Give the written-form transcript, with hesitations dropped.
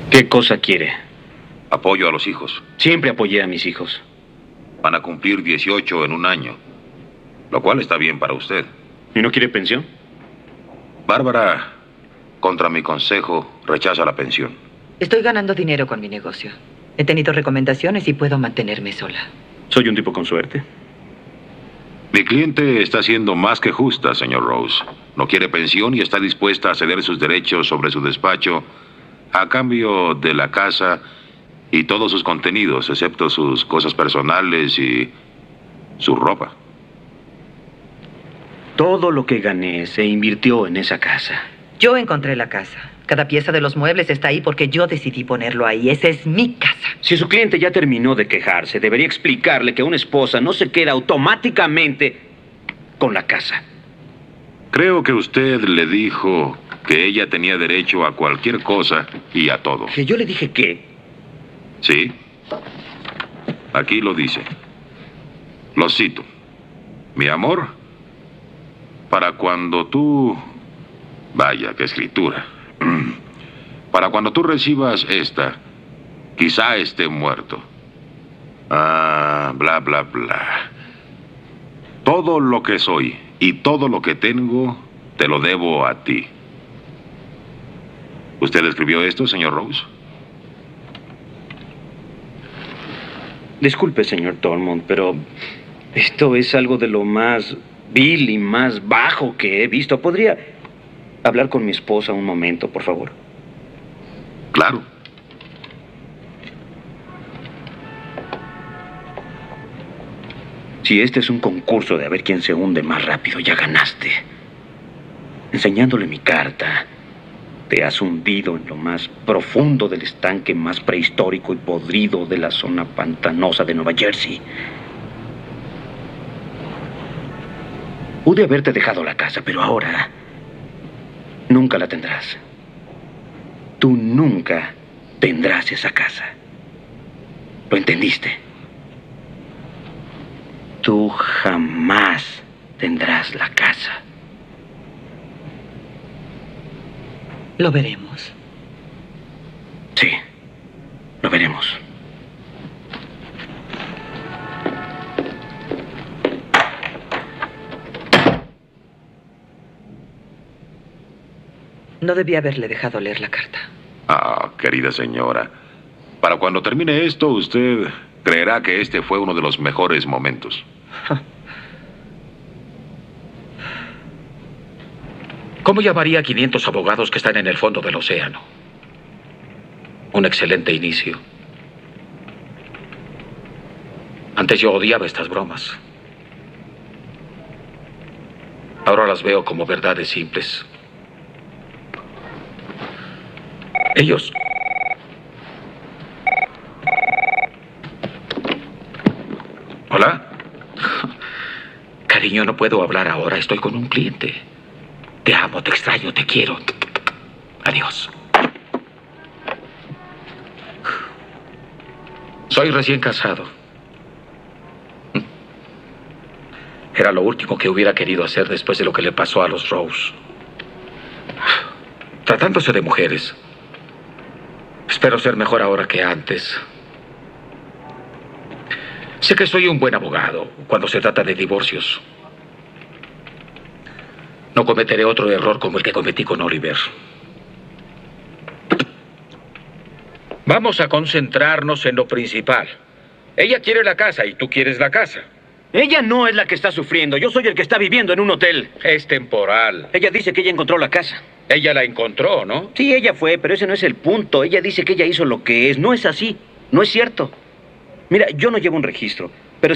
¿Qué cosa quiere? Apoyo a los hijos. Siempre apoyé a mis hijos. Van a cumplir 18 en un año, lo cual está bien para usted. ¿Y no quiere pensión? Bárbara, contra mi consejo, rechaza la pensión. Estoy ganando dinero con mi negocio. He tenido recomendaciones y puedo mantenerme sola. Soy un tipo con suerte. Mi cliente está siendo más que justa, señor Rose. No quiere pensión y está dispuesta a ceder sus derechos sobre su despacho a cambio de la casa y todos sus contenidos, excepto sus cosas personales y su ropa. Todo lo que gané se invirtió en esa casa. Yo encontré la casa. Cada pieza de los muebles está ahí porque yo decidí ponerlo ahí. Esa es mi casa. Si su cliente ya terminó de quejarse, debería explicarle que una esposa no se queda automáticamente con la casa. Creo que usted le dijo que ella tenía derecho a cualquier cosa y a todo. Que yo le dije que... ¿Sí? Aquí lo dice. Lo cito. Mi amor, para cuando tú... Vaya, qué escritura. Para cuando tú recibas esta, quizá esté muerto. Bla, bla, bla. Todo lo que soy y todo lo que tengo, te lo debo a ti. ¿Usted escribió esto, señor Rose? Disculpe, señor Thormont, pero esto es algo de lo más vil y más bajo que he visto. ¿Podría hablar con mi esposa un momento, por favor? Claro. Si este es un concurso de a ver quién se hunde más rápido, ya ganaste. Enseñándole mi carta, te has hundido en lo más profundo del estanque más prehistórico y podrido de la zona pantanosa de Nueva Jersey. Pude haberte dejado la casa, pero ahora nunca la tendrás. Tú nunca tendrás esa casa. ¿Lo entendiste? Tú jamás tendrás la casa. Lo veremos. Sí, lo veremos. No debía haberle dejado leer la carta. Ah, querida señora. Para cuando termine esto, usted creerá que este fue uno de los mejores momentos. ¿Cómo llamaría a 500 abogados que están en el fondo del océano? Un excelente inicio. Antes yo odiaba estas bromas. Ahora las veo como verdades simples. Ellos... ¿Hola? Cariño, no puedo hablar ahora. Estoy con un cliente. Te amo, te extraño, te quiero. Adiós. Soy recién casado. Era lo último que hubiera querido hacer después de lo que le pasó a los Rose. Tratándose de mujeres, espero ser mejor ahora que antes. Sé que soy un buen abogado cuando se trata de divorcios. No cometeré otro error como el que cometí con Oliver. Vamos a concentrarnos en lo principal. Ella quiere la casa y tú quieres la casa. Ella no es la que está sufriendo. Yo soy el que está viviendo en un hotel. Es temporal. Ella dice que ella encontró la casa. Ella la encontró, ¿no? Sí, ella fue, pero ese no es el punto. Ella dice que ella hizo lo que es. No es así. No es cierto. Mira, yo no llevo un registro.